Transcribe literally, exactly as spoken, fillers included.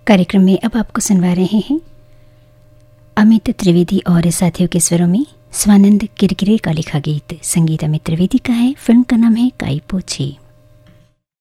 कार्यक्रम में अब आपको सुनवा रहे हैं अमित त्रिवेदी और साथियों के स्वरों में स्वानंद किरकिरे का लिखा गीत। संगीत अमित त्रिवेदी का है, फिल्म का नाम है काई पोछी।